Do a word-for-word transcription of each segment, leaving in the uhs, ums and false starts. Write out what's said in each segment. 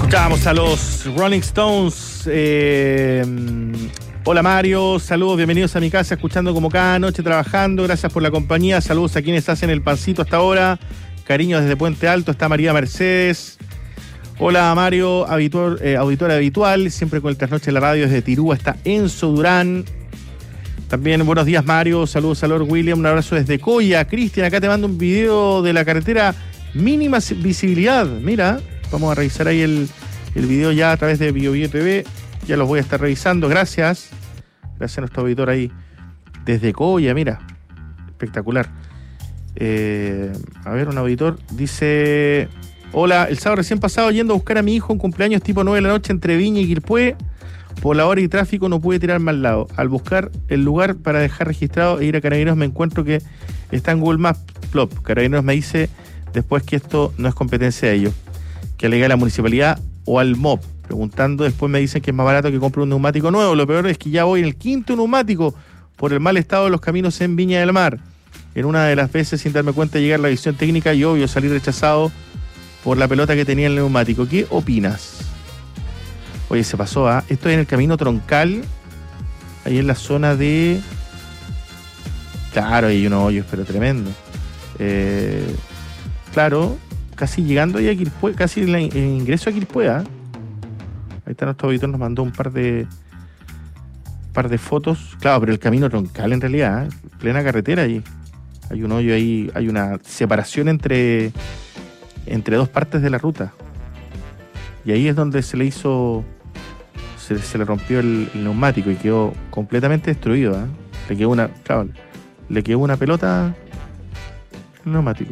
Escuchamos a los Rolling Stones. Eh, hola Mario, saludos, bienvenidos a mi casa, escuchando como cada noche, trabajando. Gracias por la compañía, saludos a quienes hacen el pancito hasta ahora. Cariños desde Puente Alto, está María Mercedes. Hola Mario, auditor, eh, auditora habitual, siempre con el Trasnoche de la Radio desde Tirúa, está Enzo Durán. También buenos días Mario, saludos a Lord William, un abrazo desde Coya. Cristian, acá te mando un video de la carretera mínima visibilidad, mira. Vamos a revisar ahí el, el video ya a través de BioBio T V. Ya los voy a estar revisando. Gracias. Gracias a nuestro auditor ahí. Desde Coya, mira. Espectacular. Eh, a ver, un auditor dice... Hola, el sábado recién pasado yendo a buscar a mi hijo en cumpleaños tipo nueve de la noche entre Viña y Quilpué. Por la hora y tráfico no pude tirarme al lado. Al buscar el lugar para dejar registrado e ir a Carabineros me encuentro que está en Google Maps. Plop. Carabineros me dice después que esto no es competencia de ellos, que alegue a la municipalidad o al M O P. Preguntando, después me dicen que es más barato que compre un neumático nuevo. Lo peor es que ya voy en el quinto neumático por el mal estado de los caminos en Viña del Mar. En una de las veces, sin darme cuenta, llegar a la visión técnica y obvio salir rechazado por la pelota que tenía el neumático. ¿Qué opinas? Oye, se pasó, ¿ah? ¿eh? Esto es en el camino troncal, ahí en la zona de... Claro, hay unos hoyos, pero tremendo. Eh, claro... Casi llegando ahí a Quilpué, casi el, el ingreso a Quilpué, ¿eh? Ahí está nuestro auditor, nos mandó un par de par de fotos. Claro, pero el camino troncal en realidad, ¿eh? Plena carretera ahí. Hay un hoyo ahí, hay una separación entre, entre dos partes de la ruta. Y ahí es donde se le hizo, se, se le rompió el, el neumático y quedó completamente destruido, ¿eh? Le quedó una, claro, le quedó una pelota el neumático.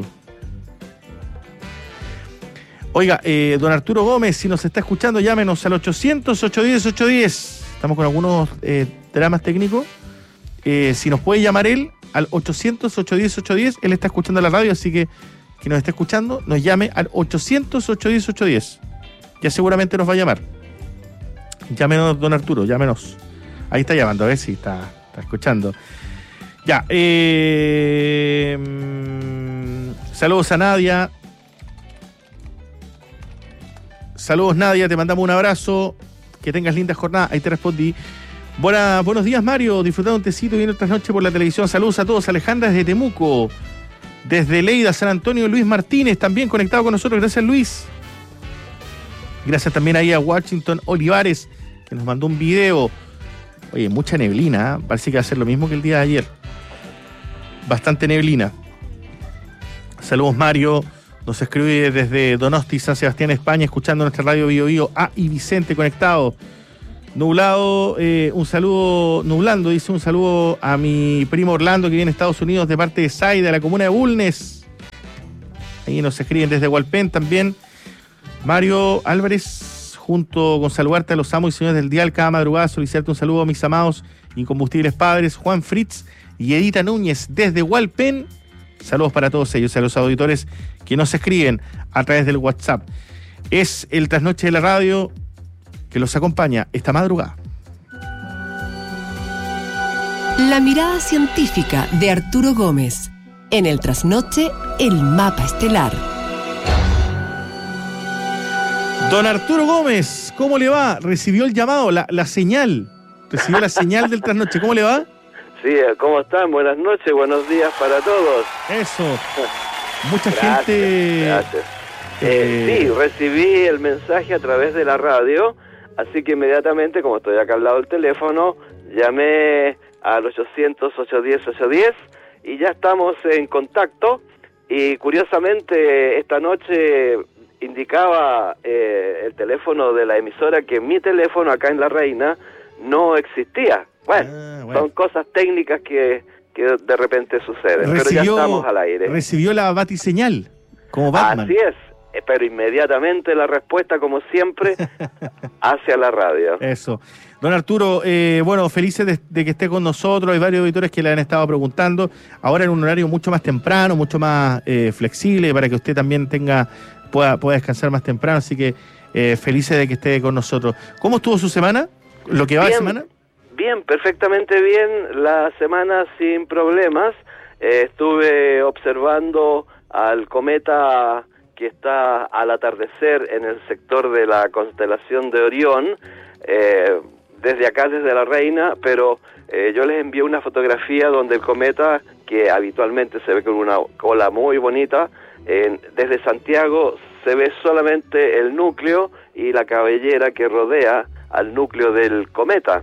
Oiga, eh, don Arturo Gómez, si nos está escuchando, llámenos al ochocientos, ochocientos diez, ochocientos diez. Estamos con algunos eh, dramas técnicos. Eh, si nos puede llamar él al ochocientos, ochocientos diez, ochocientos diez. Él está escuchando la radio, así que que nos esté escuchando, nos llame al ochocientos, ochocientos diez, ochocientos diez. Ya seguramente nos va a llamar. Llámenos, don Arturo, llámenos. Ahí está llamando, a ver si está, está escuchando. Ya. Eh, saludos a Nadia. Saludos Nadia, te mandamos un abrazo, que tengas linda jornada, ahí te respondí. Buena, buenos días Mario, disfrutando un tecito y viendo esta noche por la televisión. Saludos a todos, Alejandra desde Temuco, desde Leida, San Antonio, Luis Martínez, también conectado con nosotros, gracias Luis. Gracias también ahí a Washington Olivares, que nos mandó un video. Oye, mucha neblina, ¿eh? Parece que va a ser lo mismo que el día de ayer. Bastante neblina. Saludos Mario. Nos escribe desde Donosti, San Sebastián, España, escuchando nuestra radio Bio Bio. Ah, y Vicente conectado. Nublado, eh, un saludo, nublando, dice un saludo a mi primo Orlando que viene a Estados Unidos de parte de Sai, de la comuna de Bulnes. Ahí nos escriben desde Hualpén también. Mario Álvarez, junto con saludarte a los amos y señores del dial cada madrugada, solicitarte un saludo a mis amados incombustibles padres, Juan Fritz y Edita Núñez desde Hualpén. Saludos para todos ellos, a los auditores que nos escriben a través del WhatsApp. Es el Trasnoche de la Radio que los acompaña esta madrugada. La mirada científica de Arturo Gómez. En el Trasnoche, el mapa estelar. Don Arturo Gómez, ¿cómo le va? Recibió el llamado, la, la señal. Recibió la señal del Trasnoche. ¿Cómo le va? Sí, ¿cómo están? Buenas noches, buenos días para todos. Eso. Mucha gracias, gente... Gracias. Eh, sí, recibí el mensaje a través de la radio, así que inmediatamente, como estoy acá al lado del teléfono, llamé al ochocientos, ochocientos diez, ochocientos diez y ya estamos en contacto. Y curiosamente, esta noche indicaba eh, el teléfono de la emisora que mi teléfono acá en La Reina no existía. Bueno, ah, bueno. Son cosas técnicas que, que de repente suceden, recibió, pero ya estamos al aire. Recibió la batiseñal, como Batman. Así es, pero inmediatamente la respuesta, como siempre, hacia la radio. Eso. Don Arturo, eh, bueno, felices de, de que esté con nosotros. Hay varios auditores que le han estado preguntando. Ahora en un horario mucho más temprano, mucho más eh, flexible, para que usted también tenga pueda, pueda descansar más temprano. Así que eh, felices de que esté con nosotros. ¿Cómo estuvo su semana? ¿Lo que va de semana? Bien, perfectamente bien. La semana sin problemas. Eh, estuve observando al cometa que está al atardecer en el sector de la constelación de Orión, eh, desde acá, desde la Reina, pero eh, yo les envié una fotografía donde el cometa, que habitualmente se ve con una cola muy bonita, eh, desde Santiago se ve solamente el núcleo y la cabellera que rodea al núcleo del cometa,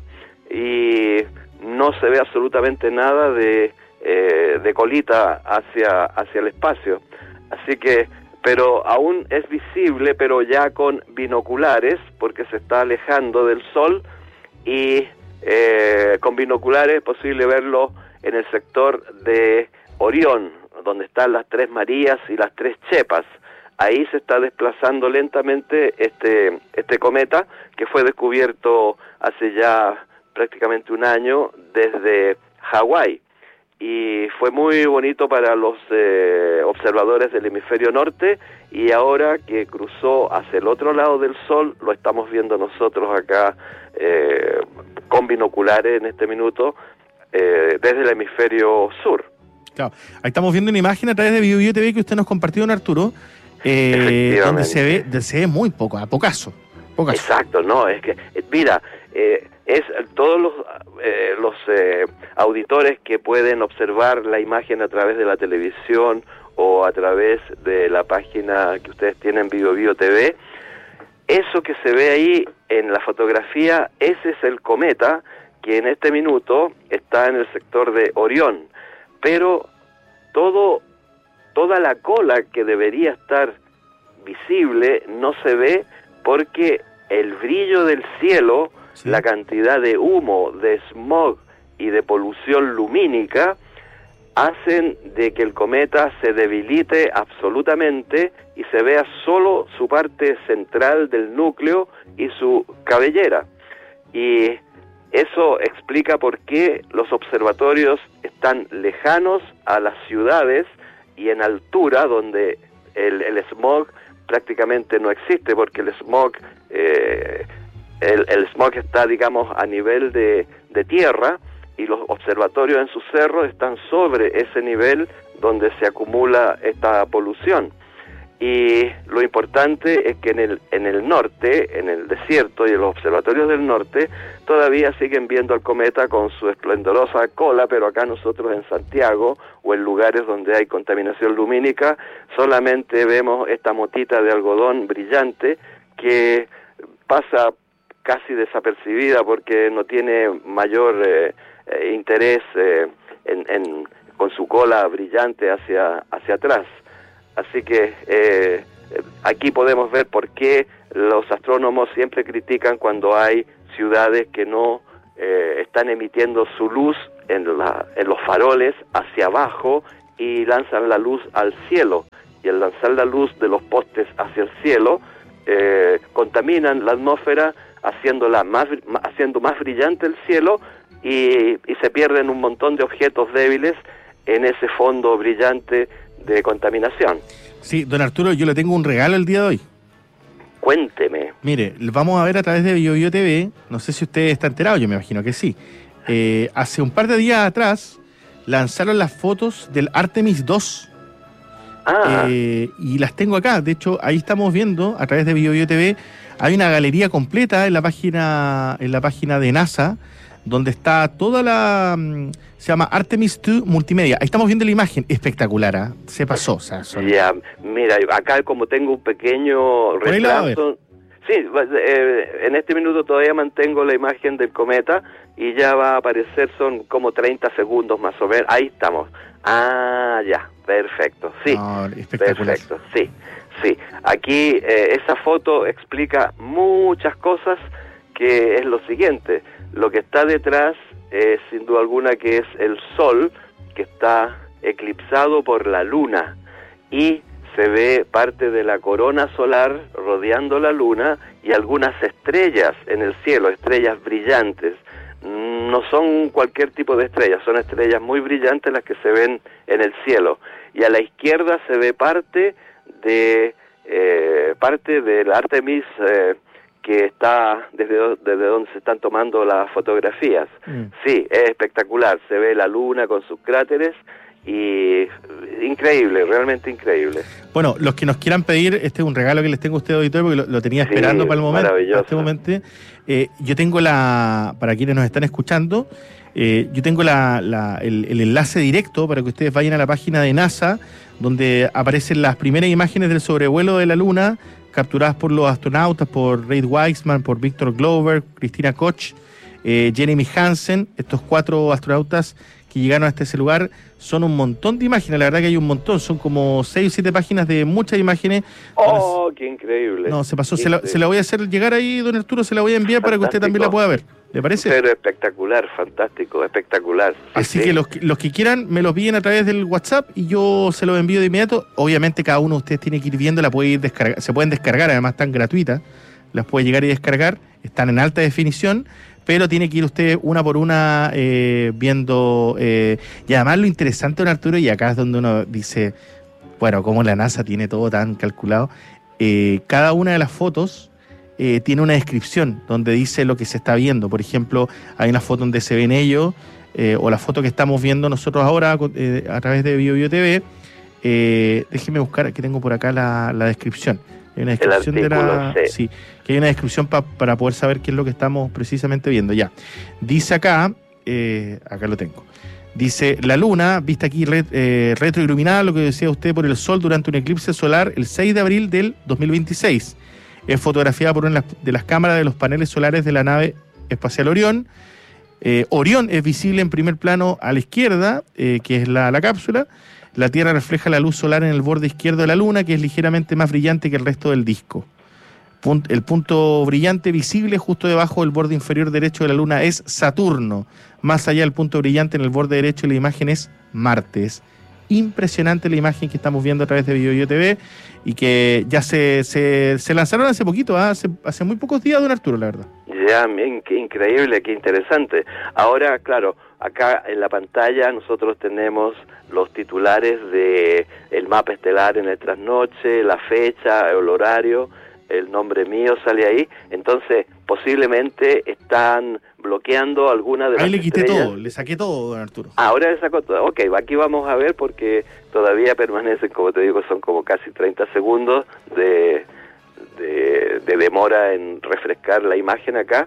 y no se ve absolutamente nada de, eh, de colita hacia, hacia el espacio. Así que, pero aún es visible, pero ya con binoculares, porque se está alejando del Sol, y eh, con binoculares es posible verlo en el sector de Orión, donde están las Tres Marías y las Tres Chepas. Ahí se está desplazando lentamente este, este cometa, que fue descubierto hace ya prácticamente un año desde Hawái. Y fue muy bonito para los eh, observadores del hemisferio norte, y ahora que cruzó hacia el otro lado del Sol, lo estamos viendo nosotros acá eh, con binoculares en este minuto, eh, desde el hemisferio sur. Claro, ahí estamos viendo una imagen a través de BioBio T V que usted nos compartió, don Arturo, eh, donde se ve, donde se ve muy poco, a pocaso. pocaso. Exacto, no, es que, eh, mira, eh, es todos los, eh, los eh, auditores que pueden observar la imagen a través de la televisión o a través de la página que ustedes tienen, BioBio T V, eso que se ve ahí en la fotografía, ese es el cometa que en este minuto está en el sector de Orión, pero todo, toda la cola que debería estar visible no se ve porque el brillo del cielo, sí, la cantidad de humo, de smog y de polución lumínica hacen de que el cometa se debilite absolutamente y se vea solo su parte central del núcleo y su cabellera. Y eso explica por qué los observatorios están lejanos a las ciudades y en altura, donde el, el smog prácticamente no existe, porque el smog eh, el, el smog está, digamos, a nivel de, de tierra, y los observatorios en sus cerros están sobre ese nivel donde se acumula esta polución. Y lo importante es que en el, en el norte, en el desierto y en los observatorios del norte, todavía siguen viendo al cometa con su esplendorosa cola, pero acá nosotros en Santiago o en lugares donde hay contaminación lumínica, solamente vemos esta motita de algodón brillante que pasa casi desapercibida porque no tiene mayor eh, eh, interés eh, en, en, con su cola brillante hacia, hacia atrás. Así que eh, aquí podemos ver por qué los astrónomos siempre critican cuando hay ciudades que no eh, están emitiendo su luz en, la, en los faroles hacia abajo y lanzan la luz al cielo. Y al lanzar la luz de los postes hacia el cielo, eh, contaminan la atmósfera, haciéndola más, haciendo más brillante el cielo, y, y se pierden un montón de objetos débiles en ese fondo brillante de contaminación. Sí, don Arturo, yo le tengo un regalo el día de hoy. Cuénteme. Mire, vamos a ver a través de BioBio T V, no sé si usted está enterado, yo me imagino que sí. Eh, hace un par de días atrás lanzaron las fotos del Artemis dos. Ah. Eh, y las tengo acá, de hecho, ahí estamos viendo a través de BioBio T V, hay una galería completa en la página, en la página de NASA, donde está toda la... se llama Artemis dos Multimedia. Ahí estamos viendo la imagen, espectacular, ¿eh? Se pasó. O sea, son... Ya, mira, acá como tengo un pequeño retraso... Sí, eh, en este minuto todavía mantengo la imagen del cometa y ya va a aparecer, son como treinta segundos más o menos. Ahí estamos. Ah, ya, perfecto, sí, no, espectacular. Perfecto, sí, sí. Aquí eh, esa foto explica muchas cosas, que es lo siguiente. Lo que está detrás es sin duda alguna que es el Sol, que está eclipsado por la Luna, y se ve parte de la corona solar rodeando la Luna y algunas estrellas en el cielo, estrellas brillantes. No son cualquier tipo de estrellas, son estrellas muy brillantes las que se ven en el cielo. Y a la izquierda se ve parte de eh, parte del Artemis eh, que está desde, desde donde se están tomando las fotografías. Mm. Sí, es espectacular, se ve la Luna con sus cráteres y increíble, realmente increíble. Bueno, los que nos quieran pedir, este es un regalo que les tengo a ustedes, auditorio, porque lo, lo tenía esperando sí, para el momento, para este momento. Eh, yo tengo la, para quienes nos están escuchando, eh, yo tengo la, la, el, el enlace directo para que ustedes vayan a la página de NASA, donde aparecen las primeras imágenes del sobrevuelo de la Luna, capturadas por los astronautas, por Reid Wiseman, por Victor Glover, Christina Koch, eh, Jeremy Hansen, estos cuatro astronautas que llegaron a este lugar. Son un montón de imágenes, la verdad que hay un montón, son como seis o siete páginas de muchas imágenes. ¡Oh, qué increíble! No, se pasó, se la, se la voy a hacer llegar ahí, don Arturo, se la voy a enviar fantástico, para que usted también la pueda ver. ¿Le parece? Pero espectacular, fantástico, espectacular. Sí, Así sí. que los, los que quieran me los piden a través del WhatsApp y yo se los envío de inmediato. Obviamente cada uno de ustedes tiene que ir viendo, la puede ir descargar, se pueden descargar, además están gratuitas, las puede llegar y descargar, están en alta definición, pero tiene que ir usted una por una eh, viendo, eh, y además lo interesante, don Arturo, y acá es donde uno dice, bueno, como la NASA tiene todo tan calculado, eh, cada una de las fotos eh, tiene una descripción donde dice lo que se está viendo. Por ejemplo, hay una foto donde se ven ellos, eh, o la foto que estamos viendo nosotros ahora eh, a través de Bio Bio T V, eh, déjeme buscar, que tengo por acá la, la descripción. Hay una descripción de la, C. Sí, que hay una descripción pa, para poder saber qué es lo que estamos precisamente viendo. Ya, dice acá, eh, acá lo tengo. Dice, la luna, vista aquí ret, eh, retroiluminada, lo que decía usted, por el sol durante un eclipse solar el seis de abril del dos mil veintiséis. Es fotografiada por una de las cámaras de los paneles solares de la nave espacial Orión. Eh, Orión es visible en primer plano a la izquierda, eh, que es la, la cápsula. La Tierra refleja la luz solar en el borde izquierdo de la Luna, que es ligeramente más brillante que el resto del disco. El punto brillante visible justo debajo del borde inferior derecho de la Luna es Saturno. Más allá del punto brillante en el borde derecho de la imagen es Marte. Es impresionante la imagen que estamos viendo a través de Bio Bio T V y que ya se, se, se lanzaron hace poquito, ¿eh? hace, hace muy pocos días, don Arturo, la verdad. Ya, bien, qué increíble, qué interesante. Ahora, claro, acá en la pantalla nosotros tenemos los titulares de el mapa estelar en el trasnoche, la fecha, el horario, el nombre mío sale ahí, entonces posiblemente están bloqueando alguna de las Ahí le quité estrellas. todo, le saqué todo, don Arturo. Ah, ahora le sacó todo. Ok, aquí vamos a ver porque todavía permanecen, como te digo, son como casi treinta segundos de, de, de demora en refrescar la imagen acá.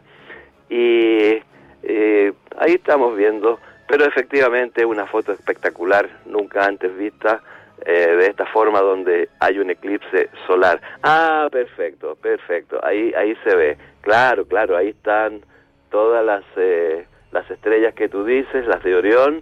Y eh, ahí estamos viendo, pero efectivamente una foto espectacular, nunca antes vista, eh, de esta forma donde hay un eclipse solar. Ah, perfecto, perfecto, ahí, ahí se ve. Claro, claro, ahí están todas las eh, las estrellas que tú dices, las de Orión,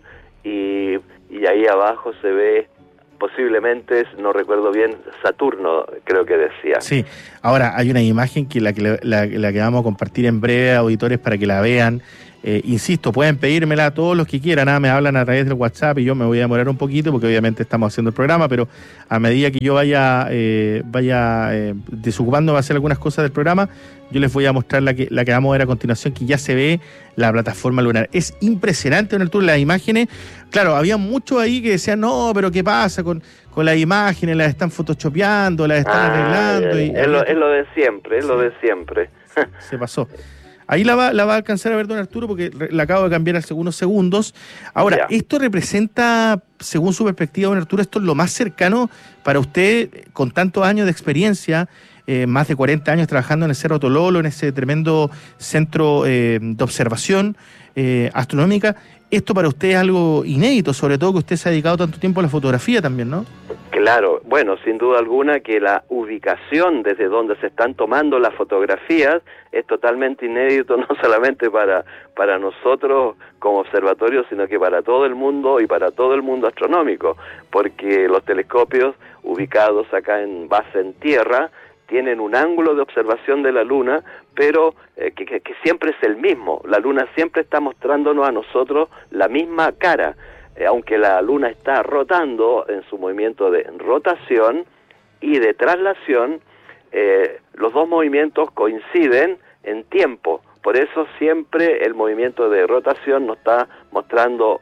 y, y ahí abajo se ve posiblemente, no recuerdo bien, Saturno, creo que decía. Sí, ahora hay una imagen que la que, la, la que vamos a compartir en breve, auditores, para que la vean. Eh, insisto, pueden pedírmela a todos los que quieran, nada, me hablan a través del WhatsApp y yo me voy a demorar un poquito porque obviamente estamos haciendo el programa, pero a medida que yo vaya eh, vaya eh, desocupándome a hacer algunas cosas del programa, yo les voy a mostrar la que la que vamos a ver a continuación, que ya se ve la plataforma lunar. Es impresionante, don Arturo, las imágenes. Claro, había muchos ahí que decían, no, pero ¿qué pasa con, con las imágenes? Las están photoshopeando, las están ah, arreglando. Y, es, lo, es lo de siempre, es sí. lo de siempre. Se pasó. Ahí la va, la va a alcanzar a ver don Arturo porque la acabo de cambiar hace unos segundos. Ahora, yeah. ¿Esto representa, según su perspectiva, don Arturo, esto es lo más cercano para usted, con tantos años de experiencia, eh, más de cuarenta años trabajando en el Cerro Tololo, en ese tremendo centro eh, de observación eh, astronómica? Esto para usted es algo inédito, sobre todo que usted se ha dedicado tanto tiempo a la fotografía también, ¿no? Claro, bueno, sin duda alguna que la ubicación desde donde se están tomando las fotografías es totalmente inédito, no solamente para, para nosotros como observatorio, sino que para todo el mundo y para todo el mundo astronómico, porque los telescopios ubicados acá en base en tierra tienen un ángulo de observación de la Luna, pero eh, que, que, que siempre es el mismo. La Luna siempre está mostrándonos a nosotros la misma cara. Eh, aunque la Luna está rotando en su movimiento de rotación y de traslación, eh, los dos movimientos coinciden en tiempo. Por eso siempre el movimiento de rotación nos está mostrando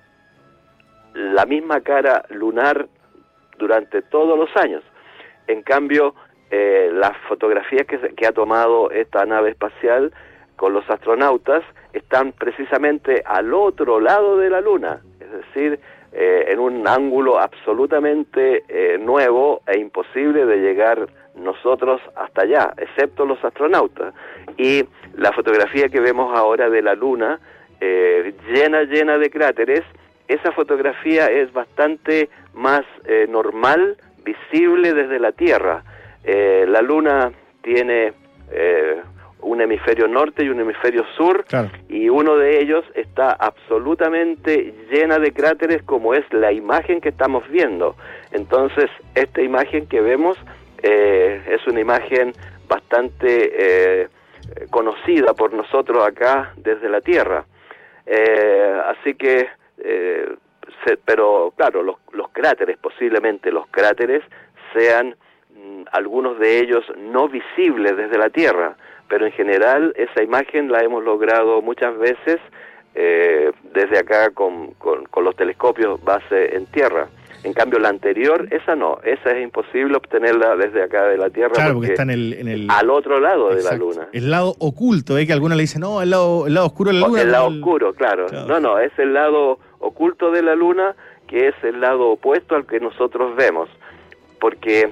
la misma cara lunar durante todos los años. En cambio, eh, las fotografías que, se, que ha tomado esta nave espacial con los astronautas están precisamente al otro lado de la Luna. Es decir, eh, en un ángulo absolutamente eh, nuevo e imposible de llegar nosotros hasta allá, excepto los astronautas. Y la fotografía que vemos ahora de la Luna, eh, llena, llena de cráteres, esa fotografía es bastante más eh, normal, visible desde la Tierra. Eh, la Luna tiene eh, un hemisferio norte y un hemisferio sur, claro, y uno de ellos está absolutamente llena de cráteres, como es la imagen que estamos viendo. Entonces, esta imagen que vemos eh, es una imagen bastante eh, conocida por nosotros acá desde la Tierra. Eh, así que, eh, se, pero claro, los, los cráteres, posiblemente los cráteres sean mm, algunos de ellos no visibles desde la Tierra, pero en general esa imagen la hemos logrado muchas veces eh, desde acá con, con, con los telescopios base en Tierra. En cambio, la anterior, esa no, esa es imposible obtenerla desde acá de la Tierra. Claro, porque, porque está en el, en el... al otro lado, exacto, de la Luna. El lado oculto, ¿eh? Que algunos le dicen, no, el lado, el lado oscuro de la Luna. El lado el... oscuro, claro. claro. No, no, es el lado oculto de la Luna, que es el lado opuesto al que nosotros vemos. Porque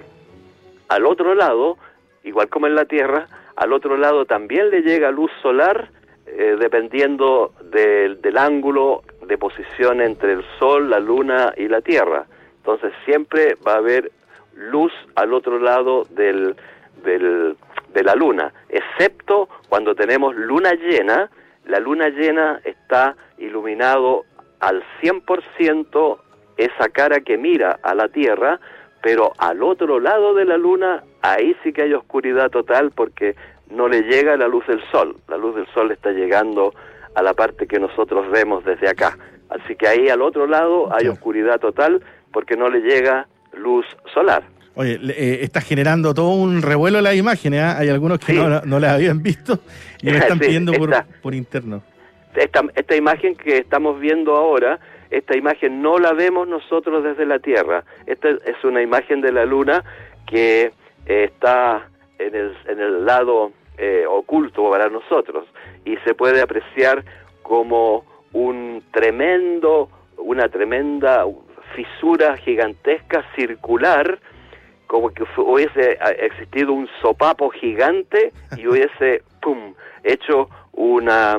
al otro lado, igual como en la Tierra, al otro lado también le llega luz solar, eh, dependiendo de, del ángulo de posición entre el Sol, la Luna y la Tierra. Entonces siempre va a haber luz al otro lado del, del, de la Luna, excepto cuando tenemos luna llena. La luna llena está iluminado al cien por ciento esa cara que mira a la Tierra, pero al otro lado de la Luna, ahí sí que hay oscuridad total, porque no le llega la luz del Sol. La luz del Sol está llegando a la parte que nosotros vemos desde acá. Así que ahí al otro lado hay oscuridad total, porque no le llega luz solar. Oye, eh, está generando todo un revuelo en las imágenes, ¿eh? Hay algunos que sí. no, no las habían visto y me están sí, pidiendo por, esta, por interno. Esta, esta imagen que estamos viendo ahora, esta imagen no la vemos nosotros desde la Tierra. Esta es una imagen de la Luna que eh, está en el, en el lado eh, oculto para nosotros, y se puede apreciar como un tremendo, una tremenda fisura gigantesca circular, como que hubiese existido un sopapo gigante y hubiese pum hecho una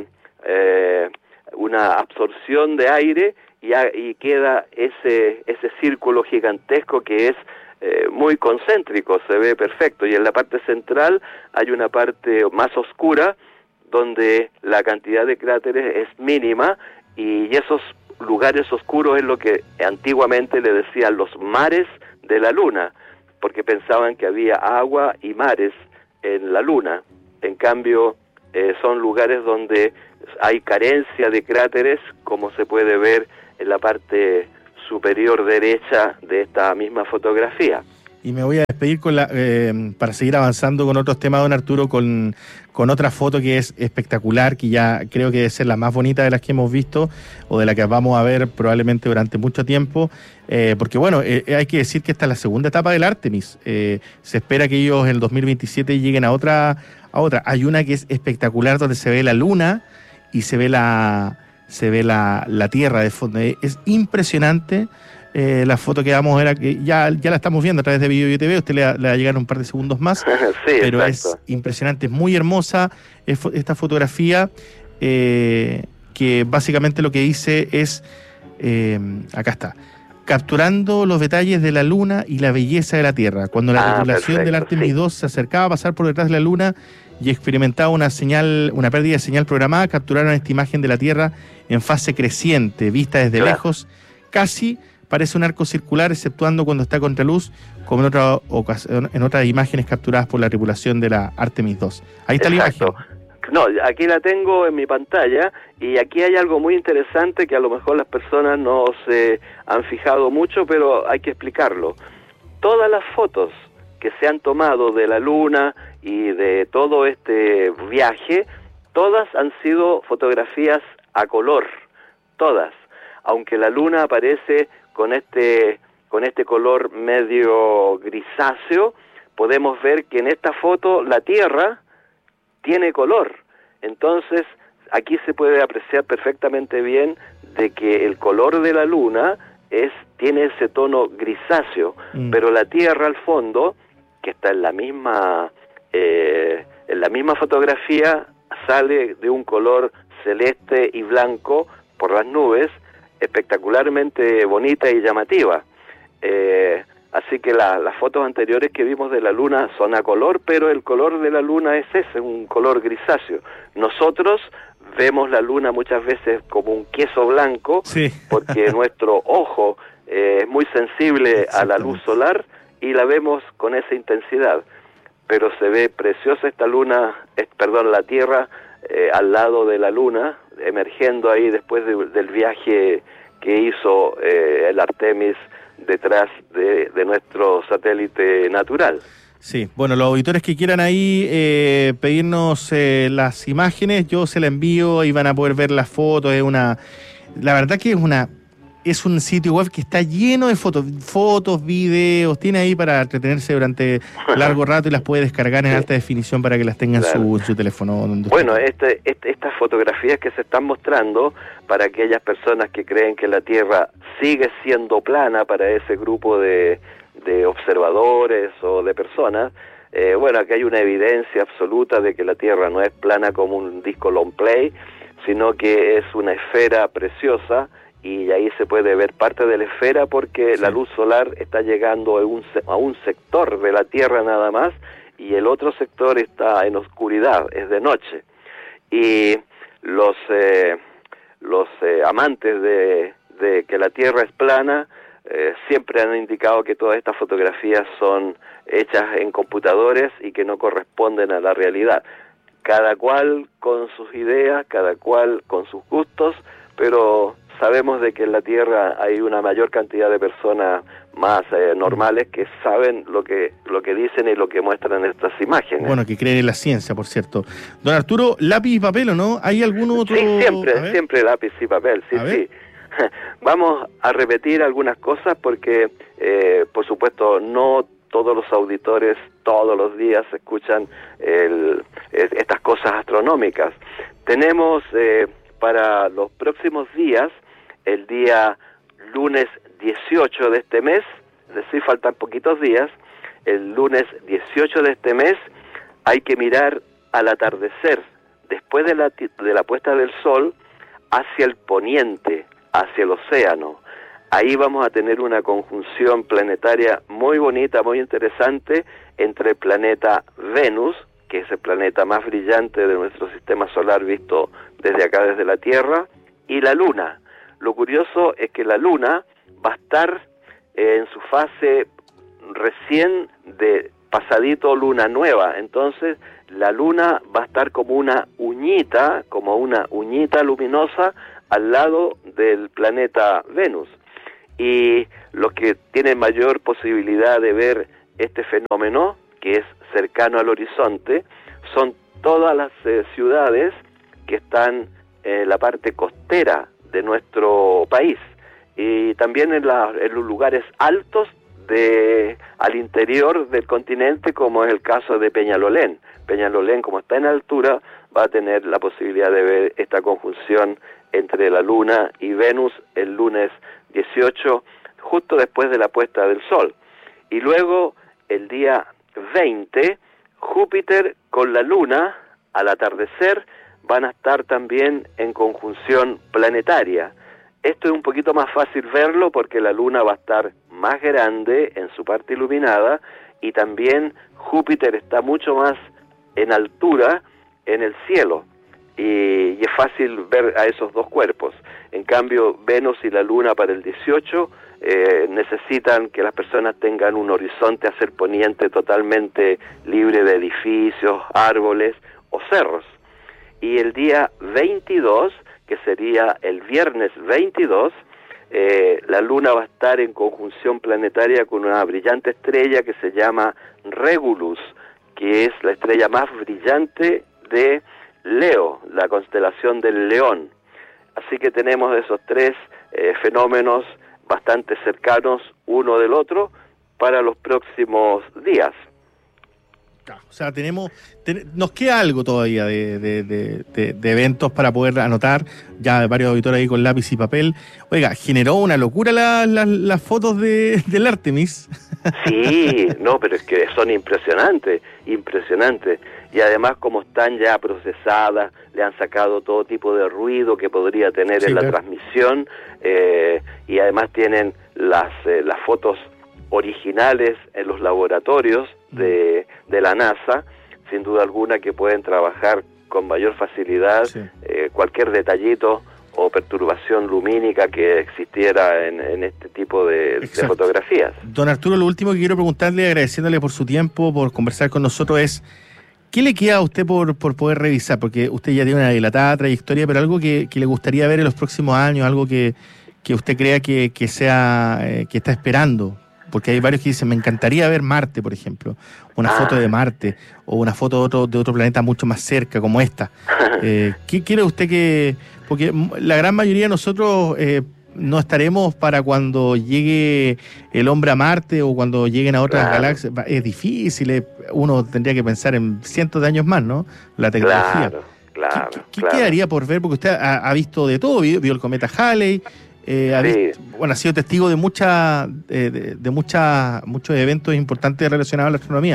eh, una absorción de aire, y, y queda ese ese círculo gigantesco que es eh, muy concéntrico, se ve perfecto, y en la parte central hay una parte más oscura donde la cantidad de cráteres es mínima, y esos lugares oscuros es lo que antiguamente le decían los mares de la Luna, porque pensaban que había agua y mares en la Luna. En cambio, eh, son lugares donde hay carencia de cráteres, como se puede ver en la parte superior derecha de esta misma fotografía. Y me voy a despedir con la, eh, para seguir avanzando con otros temas, don Arturo, con, con otra foto que es espectacular, que ya creo que debe ser la más bonita de las que hemos visto, o de la que vamos a ver probablemente durante mucho tiempo, eh, porque bueno, eh, hay que decir que esta es la segunda etapa del Artemis. Eh, se espera que ellos en el dos mil veintisiete lleguen a otra, a otra. Hay una que es espectacular, donde se ve la Luna y se ve la, se ve la, la Tierra de fondo. Es impresionante. Eh, la foto que vamos a ver, que ya, ya la estamos viendo a través de Video y T V, usted le, le va a llegar un par de segundos más, sí, pero exacto. Es impresionante, es muy hermosa es, esta fotografía, eh, que básicamente lo que dice es, eh, acá está, capturando los detalles de la Luna y la belleza de la Tierra. Cuando la ah, tripulación perfecto, del Artemis sí. dos se acercaba a pasar por detrás de la Luna y experimentaba una señal, una pérdida de señal programada, capturaron esta imagen de la Tierra en fase creciente, vista desde claro. lejos, casi parece un arco circular, exceptuando cuando está a contraluz, como en, otra ocasión, en otras imágenes capturadas por la tripulación de la Artemis dos. Ahí está Exacto. la imagen. No, aquí la tengo en mi pantalla, y aquí hay algo muy interesante que a lo mejor las personas no se han fijado mucho, pero hay que explicarlo. Todas las fotos que se han tomado de la Luna y de todo este viaje, todas han sido fotografías a color, todas. Aunque la Luna aparece con este con este color medio grisáceo, podemos ver que en esta foto la Tierra tiene color. Entonces, aquí se puede apreciar perfectamente bien de que el color de la Luna es tiene ese tono grisáceo, mm. pero la Tierra al fondo, que está en la misma eh, en la misma fotografía, sale de un color celeste y blanco por las nubes, espectacularmente bonita y llamativa. Eh, así que la, las fotos anteriores que vimos de la Luna son a color, pero el color de la Luna es ese, un color grisáceo. Nosotros vemos la Luna muchas veces como un queso blanco, sí. porque nuestro ojo eh, es muy sensible a la luz solar y la vemos con esa intensidad. Pero se ve preciosa esta Luna, eh, perdón, la Tierra eh, al lado de la Luna, emergiendo ahí después de, del viaje que hizo eh, el Artemis detrás de, de nuestro satélite natural. Sí, bueno, los auditores que quieran ahí eh, pedirnos eh, las imágenes, yo se las envío y van a poder ver las fotos. Es una, la verdad que es una, es un sitio web que está lleno de fotos, fotos, videos, tiene ahí para entretenerse durante largo rato y las puede descargar en sí. alta definición para que las tenga claro. en, su, en su teléfono. Donde bueno, este, este, estas fotografías que se están mostrando para aquellas personas que creen que la Tierra sigue siendo plana, para ese grupo de, de observadores o de personas, eh, bueno, aquí hay una evidencia absoluta de que la Tierra no es plana como un disco long play, sino que es una esfera preciosa, y ahí se puede ver parte de la esfera porque sí. la luz solar está llegando a un, a un sector de la Tierra nada más, y el otro sector está en oscuridad, es de noche. Y los eh, los eh, amantes de, de que la Tierra es plana eh, siempre han indicado que todas estas fotografías son hechas en computadores y que no corresponden a la realidad. Cada cual con sus ideas, cada cual con sus gustos, pero sabemos de que en la Tierra hay una mayor cantidad de personas más eh, normales que saben lo que lo que dicen y lo que muestran estas imágenes. Bueno, que creen en la ciencia, por cierto. Don Arturo, lápiz y papel, ¿o no? ¿Hay algún otro...? Sí, siempre, siempre lápiz y papel, sí, sí. Vamos a repetir algunas cosas porque, eh, por supuesto, no todos los auditores todos los días escuchan el, estas cosas astronómicas. Tenemos eh, para los próximos días, el día lunes dieciocho de este mes, es decir, faltan poquitos días, el lunes dieciocho de este mes hay que mirar al atardecer, después de la, de la puesta del sol, hacia el poniente, hacia el océano. Ahí vamos a tener una conjunción planetaria muy bonita, muy interesante, entre el planeta Venus, que es el planeta más brillante de nuestro sistema solar visto desde acá, desde la Tierra, y la Luna. Lo curioso es que la Luna va a estar eh, en su fase recién de pasadito luna nueva, entonces la Luna va a estar como una uñita, como una uñita luminosa al lado del planeta Venus. Y los que tienen mayor posibilidad de ver este fenómeno, que es cercano al horizonte, son todas las eh, ciudades que están en la parte costera de nuestro país, y también en, la, en los lugares altos de al interior del continente, como es el caso de Peñalolén. Peñalolén, como está en altura, va a tener la posibilidad de ver esta conjunción entre la Luna y Venus el lunes dieciocho, justo después de la puesta del sol. Y luego, el día veinte, Júpiter con la Luna, al atardecer, van a estar también en conjunción planetaria. Esto es un poquito más fácil verlo porque la Luna va a estar más grande en su parte iluminada, y también Júpiter está mucho más en altura en el cielo, y, y es fácil ver a esos dos cuerpos. En cambio, Venus y la Luna para el dieciocho eh, necesitan que las personas tengan un horizonte hacia el poniente totalmente libre de edificios, árboles o cerros. Y el día veintidós, que sería el viernes veintidós, eh, la Luna va a estar en conjunción planetaria con una brillante estrella que se llama Regulus, que es la estrella más brillante de Leo, la constelación del León. Así que tenemos esos tres eh, fenómenos bastante cercanos uno del otro para los próximos días. O sea, tenemos, ten, nos queda algo todavía de, de, de, de, de eventos para poder anotar, ya varios auditores ahí con lápiz y papel. Oiga, generó una locura las la, la fotos de, del Artemis. Sí, no, pero es que son impresionantes, impresionantes. Y además como están ya procesadas, le han sacado todo tipo de ruido que podría tener sí, en la claro. transmisión, eh, y además tienen las, eh, las fotos originales en los laboratorios de, de la NASA, sin duda alguna que pueden trabajar con mayor facilidad sí. eh, cualquier detallito o perturbación lumínica que existiera en, en este tipo de, de fotografías. Don Arturo, lo último que quiero preguntarle, agradeciéndole por su tiempo, por conversar con nosotros, es ¿qué le queda a usted por, por poder revisar? Porque usted ya tiene una dilatada trayectoria, pero algo que, que le gustaría ver en los próximos años, algo que, que usted crea que, que sea eh, que está esperando. Porque hay varios que dicen, me encantaría ver Marte, por ejemplo, una ah. foto de Marte, o una foto de otro, de otro planeta mucho más cerca, como esta. Eh, ¿Qué quiere usted que...? Porque la gran mayoría de nosotros eh, no estaremos para cuando llegue el hombre a Marte o cuando lleguen a otras claro. galaxias. Es difícil, uno tendría que pensar en cientos de años más, ¿no? La tecnología. Claro, claro. ¿Qué, qué claro. quedaría por ver? Porque usted ha, ha visto de todo, vio, vio el cometa Halley, Eh, ha sí. visto, bueno, ha sido testigo de mucha, eh, de, de mucha, muchos eventos importantes relacionados a la astronomía.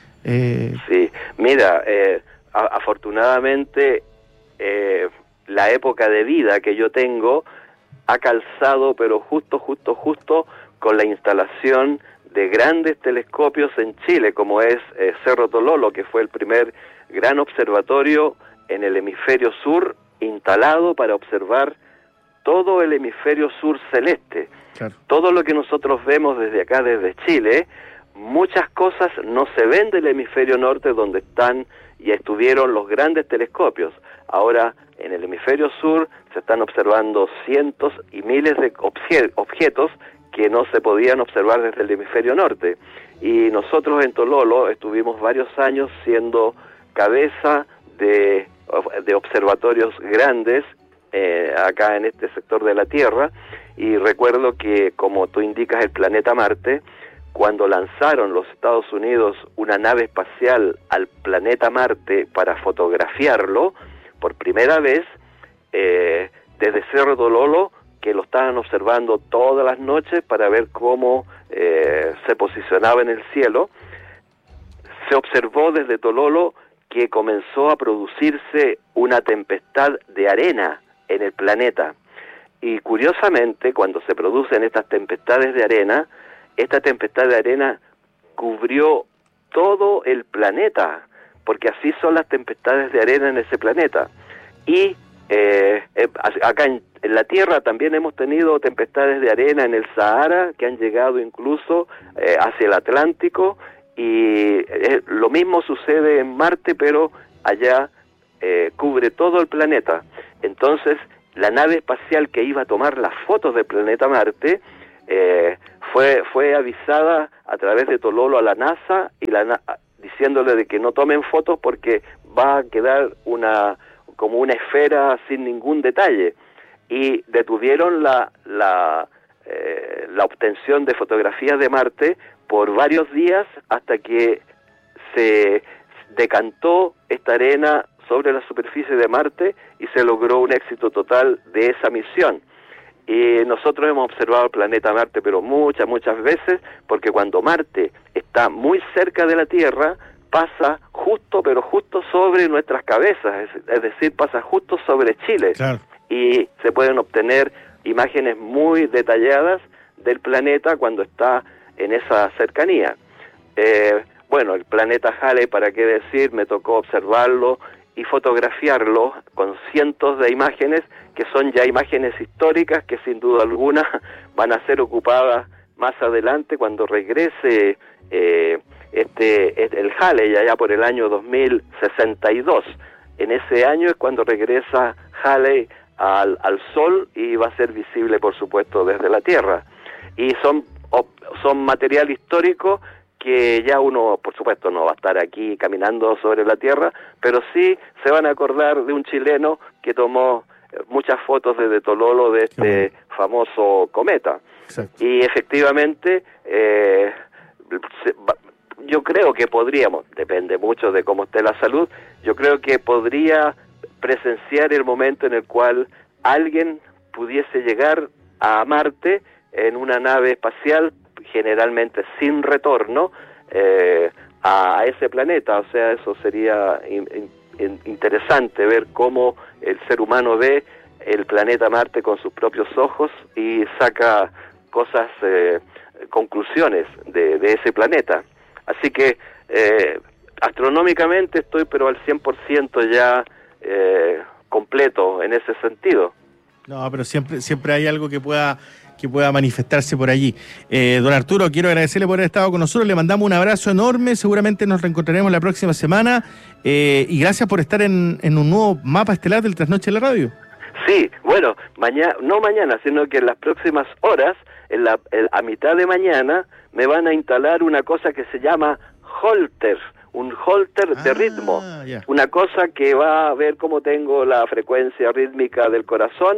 Eh... Sí, mira, eh, a, afortunadamente eh, la época de vida que yo tengo ha calzado, pero justo, justo, justo con la instalación de grandes telescopios en Chile, como es eh, Cerro Tololo, que fue el primer gran observatorio en el hemisferio sur instalado para observar todo el hemisferio sur celeste. Claro. Todo lo que nosotros vemos desde acá, desde Chile, muchas cosas no se ven del hemisferio norte donde están y estuvieron los grandes telescopios. Ahora, en el hemisferio sur se están observando cientos y miles de obje- objetos que no se podían observar desde el hemisferio norte. Y nosotros en Tololo estuvimos varios años siendo cabeza de, de observatorios grandes Eh, acá en este sector de la Tierra, y recuerdo que, como tú indicas, el planeta Marte, cuando lanzaron los Estados Unidos una nave espacial al planeta Marte para fotografiarlo, por primera vez, eh, desde Cerro Tololo, que lo estaban observando todas las noches para ver cómo eh, se posicionaba en el cielo, se observó desde Tololo que comenzó a producirse una tempestad de arena en el planeta. Y curiosamente, cuando se producen estas tempestades de arena, esta tempestad de arena cubrió todo el planeta, porque así son las tempestades de arena en ese planeta. Y eh, eh, acá en, en la Tierra también hemos tenido tempestades de arena en el Sahara, que han llegado incluso eh, hacia el Atlántico, y eh, lo mismo sucede en Marte, pero allá eh, cubre todo el planeta. Entonces, la nave espacial que iba a tomar las fotos del planeta Marte eh, fue fue avisada a través de Tololo a la NASA y la diciéndole de que no tomen fotos porque va a quedar una como una esfera sin ningún detalle. Y detuvieron la la eh, la obtención de fotografías de Marte por varios días hasta que se decantó esta arena sobre la superficie de Marte y se logró un éxito total de esa misión. Y nosotros hemos observado el planeta Marte, pero muchas, muchas veces, porque cuando Marte está muy cerca de la Tierra, pasa justo, pero justo sobre nuestras cabezas, es, es decir, pasa justo sobre Chile. Claro. Y se pueden obtener imágenes muy detalladas del planeta cuando está en esa cercanía. Eh, bueno, el planeta Halley, para qué decir, me tocó observarlo y fotografiarlo con cientos de imágenes que son ya imágenes históricas que sin duda alguna van a ser ocupadas más adelante cuando regrese eh, este, este el Halley allá por el año dos mil sesenta y dos. En ese año es cuando regresa Halley al, al Sol y va a ser visible, por supuesto, desde la Tierra. Y son, son material histórico que ya uno, por supuesto, no va a estar aquí caminando sobre la Tierra, pero sí se van a acordar de un chileno que tomó muchas fotos desde Tololo de este sí. famoso cometa. Exacto. Y efectivamente, eh, yo creo que podríamos, depende mucho de cómo esté la salud, yo creo que podría presenciar el momento en el cual alguien pudiese llegar a Marte en una nave espacial, generalmente sin retorno, eh, a, a ese planeta. O sea, eso sería in, in, interesante, ver cómo el ser humano ve el planeta Marte con sus propios ojos y saca cosas, eh, conclusiones de, de ese planeta. Así que eh, astronómicamente estoy pero al cien por ciento ya eh, completo en ese sentido. No, pero siempre siempre hay algo que pueda que pueda manifestarse por allí. Eh, don Arturo, quiero agradecerle por haber estado con nosotros, le mandamos un abrazo enorme, seguramente nos reencontraremos la próxima semana, eh, y gracias por estar en, en un nuevo mapa estelar del Trasnoche de la Radio. Sí, bueno, mañana, no mañana, sino que en las próximas horas, en la, en, a mitad de mañana, me van a instalar una cosa que se llama holter, un holter ah, de ritmo, yeah. Una cosa que va a ver cómo tengo la frecuencia rítmica del corazón,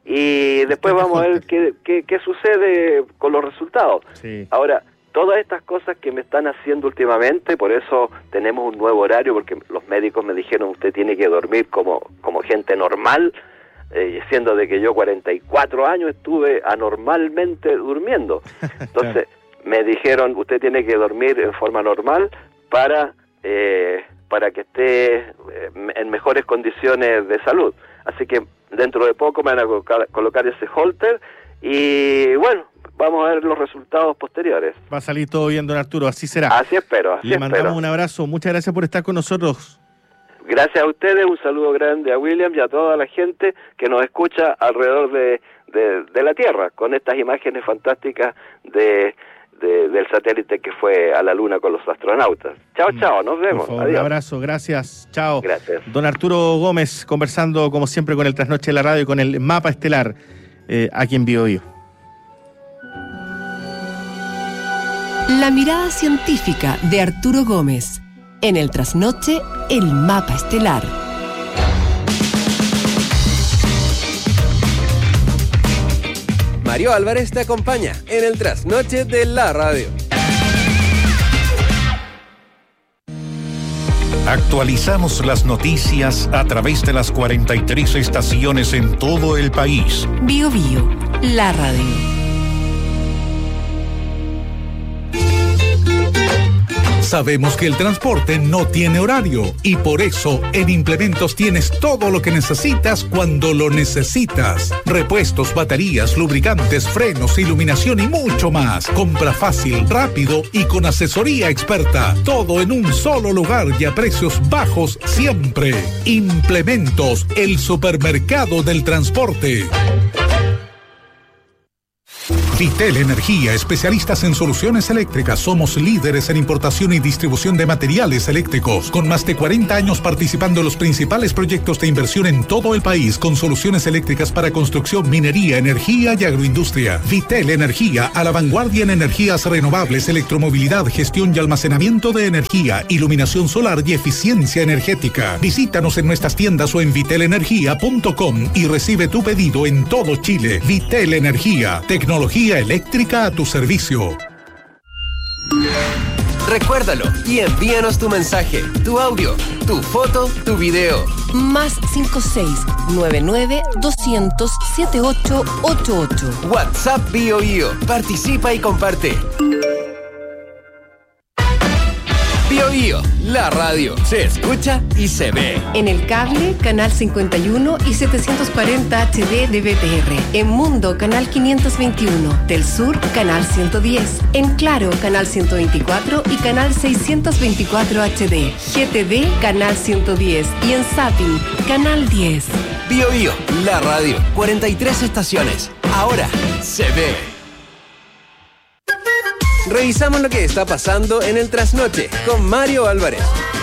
y después vamos a ver qué, qué, qué sucede con los resultados. Sí. Ahora, todas estas cosas que me están haciendo últimamente, por eso tenemos un nuevo horario, porque los médicos me dijeron, usted tiene que dormir como, como gente normal, eh, siendo de que yo cuarenta y cuatro años estuve anormalmente durmiendo. Entonces, claro. Me dijeron, usted tiene que dormir en forma normal para, eh, para que esté eh, en mejores condiciones de salud. Así que dentro de poco me van a colocar, colocar ese holter y bueno, vamos a ver los resultados posteriores. Va a salir todo bien, don Arturo, así será. Así espero, así Le mandamos espero. Un abrazo, muchas gracias por estar con nosotros. Gracias a ustedes, un saludo grande a William y a toda la gente que nos escucha alrededor de, de, de la Tierra, con estas imágenes fantásticas de, de del satélite que fue a la Luna con los astronautas. Chao, chao, nos vemos. Por favor, adiós. Un abrazo, gracias, chao. Gracias. Don Arturo Gómez, conversando como siempre con el Trasnoche de la Radio y con el mapa estelar eh, aquí en Bio Bio. La mirada científica de Arturo Gómez. En el Trasnoche, el mapa estelar. Mario Álvarez te acompaña en el Trasnoche de la Radio. Actualizamos las noticias a través de las cuarenta y tres estaciones en todo el país. Bio Bio, la radio. Sabemos que el transporte no tiene horario y por eso en Implementos tienes todo lo que necesitas cuando lo necesitas. Repuestos, baterías, lubricantes, frenos, iluminación y mucho más. Compra fácil, rápido y con asesoría experta. Todo en un solo lugar y a precios bajos siempre. Implementos, el supermercado del transporte. Vitel Energía, especialistas en soluciones eléctricas. Somos líderes en importación y distribución de materiales eléctricos. Con más de cuarenta años participando en los principales proyectos de inversión en todo el país, con soluciones eléctricas para construcción, minería, energía y agroindustria. Vitel Energía, a la vanguardia en energías renovables, electromovilidad, gestión y almacenamiento de energía, iluminación solar y eficiencia energética. Visítanos en nuestras tiendas o en vitel energía punto com y recibe tu pedido en todo Chile. Vitel Energía, tecnología eléctrica a tu servicio. Recuérdalo y envíanos tu mensaje, tu audio, tu foto, tu video. Más cinco seis nueve nueve dos cero cero siete ocho ocho ocho. WhatsApp Bio Bio. Participa y comparte. Bio Bio, la radio. Se escucha y se ve. En el cable, canal cincuenta y uno y setecientos cuarenta H D de B T R. En Mundo, canal quinientos veintiuno. Del Sur, canal ciento diez. En Claro, canal ciento veinticuatro y canal seiscientos veinticuatro H D. G T D, canal ciento diez. Y en Zapping, canal diez. Bio Bio, la radio. cuarenta y tres estaciones. Ahora se ve. Revisamos lo que está pasando en el Trasnoche con Mario Álvarez.